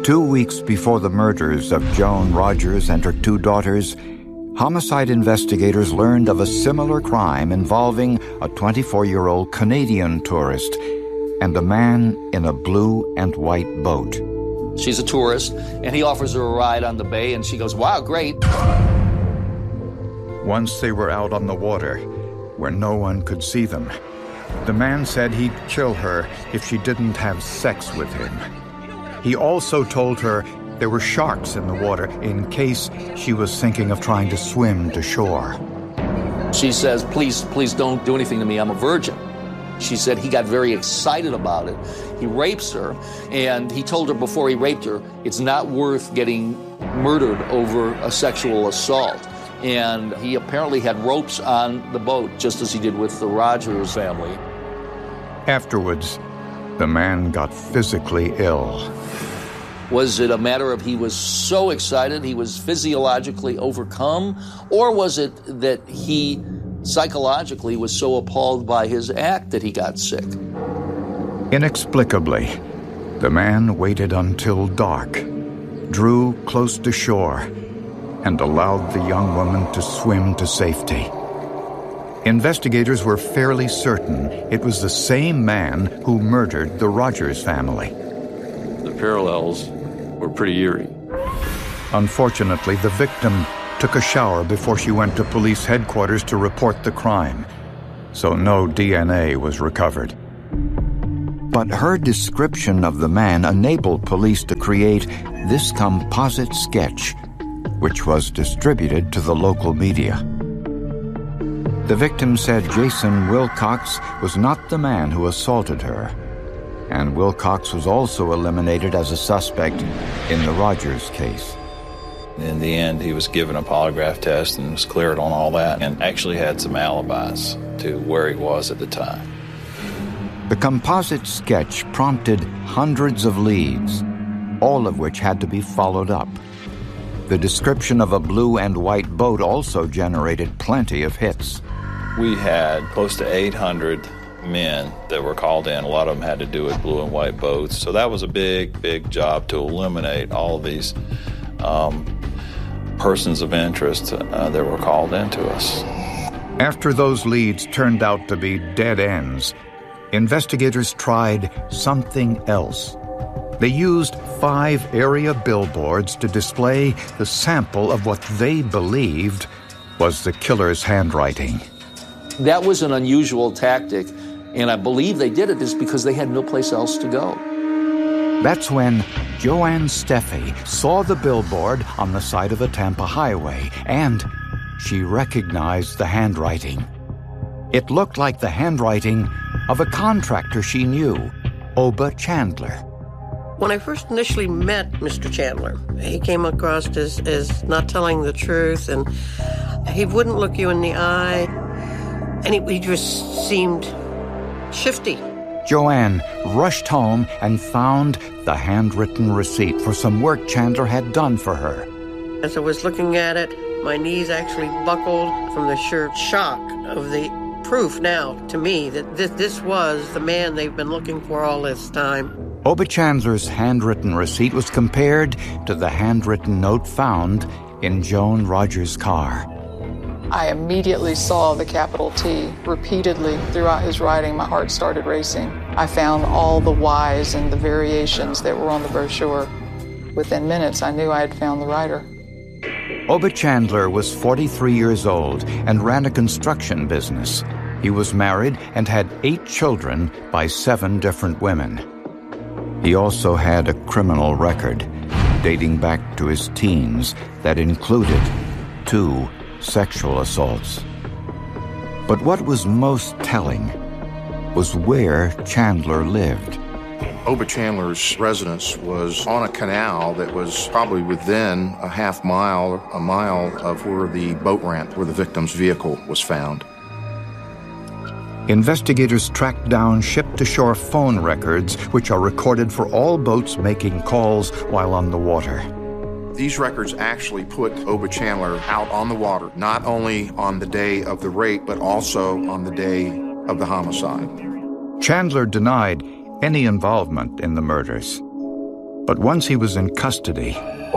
2 weeks before the murders of Joan Rogers and her 2 daughters, homicide investigators learned of a similar crime involving a 24-year-old Canadian tourist and a man in a blue and white boat. She's a tourist, and he offers her a ride on the bay, and she goes, "Wow, great." Once they were out on the water, where no one could see them, the man said he'd kill her if she didn't have sex with him. He also told her there were sharks in the water in case she was thinking of trying to swim to shore. She says, please don't do anything to me, I'm a virgin. She said he got very excited about it. He rapes her, and he told her before he raped her, it's not worth getting murdered over a sexual assault. And he apparently had ropes on the boat, just as he did with the Rogers family. Afterwards, the man got physically ill. Was it a matter of he was so excited, he was physiologically overcome, or was it that he psychologically was so appalled by his act that he got sick? Inexplicably, the man waited until dark, drew close to shore, and allowed the young woman to swim to safety. Investigators were fairly certain it was the same man who murdered the Rogers family. The parallels were pretty eerie. Unfortunately, the victim took a shower before she went to police headquarters to report the crime, so no DNA was recovered. But her description of the man enabled police to create this composite sketch, which was distributed to the local media. The victim said Jason Wilcox was not the man who assaulted her, and Wilcox was also eliminated as a suspect in the Rogers case. In the end, he was given a polygraph test and was cleared on all that, and actually had some alibis to where he was at the time. The composite sketch prompted hundreds of leads, all of which had to be followed up. The description of a blue and white boat also generated plenty of hits. We had close to 800 men that were called in. A lot of them had to do with blue and white boats. So that was a big job to eliminate all of these persons of interest that were called into us. After those leads turned out to be dead ends, investigators tried something else. They used 5 area billboards to display the sample of what they believed was the killer's handwriting. That was an unusual tactic, and I believe they did it just because they had no place else to go. That's when Joanne Steffi saw the billboard on the side of a Tampa highway, and she recognized the handwriting. It looked like the handwriting of a contractor she knew, Oba Chandler. When I first initially met Mr. Chandler, he came across as not telling the truth, and he wouldn't look you in the eye, and he just seemed shifty. Joanne rushed home and found the handwritten receipt for some work Chandler had done for her. As I was looking at it, my knees actually buckled from the sheer shock of the proof now to me that this was the man they've been looking for all this time. Oba Chandler's handwritten receipt was compared to the handwritten note found in Joan Rogers' car. I immediately saw the capital T repeatedly throughout his writing. My heart started racing. I found all the Y's and the variations that were on the brochure. Within minutes, I knew I had found the writer. Oba Chandler was 43 years old and ran a construction business. He was married and had 8 children by 7 different women. He also had a criminal record dating back to his teens that included 2 sexual assaults. But what was most telling was where Chandler lived. Oba Chandler's residence was on a canal that was probably within a mile of where the boat ramp, where the victim's vehicle was found. Investigators tracked down ship-to-shore phone records, which are recorded for all boats making calls while on the water. These records actually put Oba Chandler out on the water, not only on the day of the rape, but also on the day of the homicide. Chandler denied any involvement in the murders. But once he was in custody,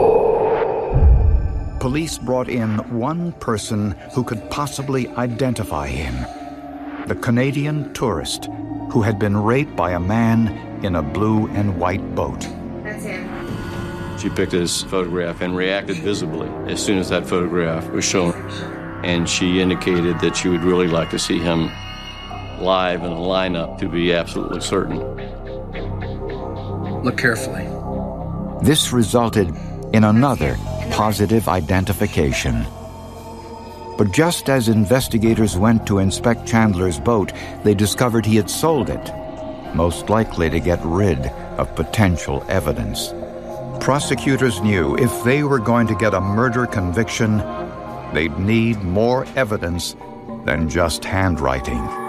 police brought in one person who could possibly identify him: the Canadian tourist who had been raped by a man in a blue and white boat. That's him. She picked his photograph and reacted visibly as soon as that photograph was shown. And she indicated that she would really like to see him live in a lineup to be absolutely certain. Look carefully. This resulted in another positive identification. But just as investigators went to inspect Chandler's boat, they discovered he had sold it, most likely to get rid of potential evidence. Prosecutors knew if they were going to get a murder conviction, they'd need more evidence than just handwriting.